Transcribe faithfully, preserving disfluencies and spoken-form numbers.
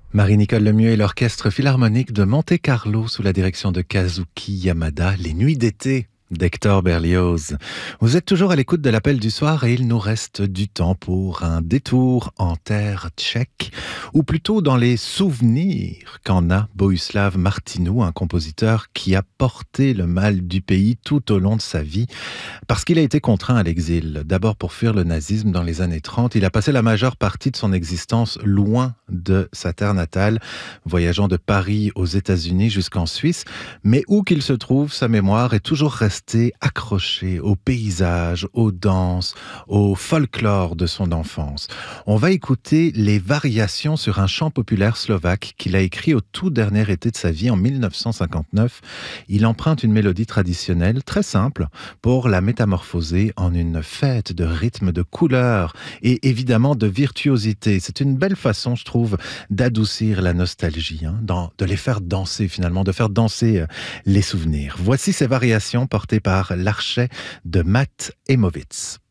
Marie-Nicole Lemieux et l'Orchestre Philharmonique de Monte-Carlo sous la direction de Kazuki Yamada, les nuits d'été d'Hector Berlioz. Vous êtes toujours à l'écoute de l'appel du soir et il nous reste du temps pour un détour en terre tchèque, ou plutôt dans les souvenirs qu'en a Bohuslav Martinou, un compositeur qui a porté le mal du pays tout au long de sa vie, parce qu'il a été contraint à l'exil. D'abord pour fuir le nazisme dans les années trente, il a passé la majeure partie de son existence loin de sa terre natale, voyageant de Paris aux États-Unis jusqu'en Suisse, mais où qu'il se trouve, sa mémoire est toujours restée accroché aux paysages, aux danses, au folklore de son enfance. On va écouter les variations sur un chant populaire slovaque qu'il a écrit au tout dernier été de sa vie en mille neuf cent cinquante-neuf. Il emprunte une mélodie traditionnelle très simple pour la métamorphoser en une fête de rythme, de couleurs et évidemment de virtuosité. C'est une belle façon, je trouve, d'adoucir la nostalgie, hein, dans, de les faire danser finalement, de faire danser euh, les souvenirs. Voici ces variations portées par l'archet de Matt Emowitz.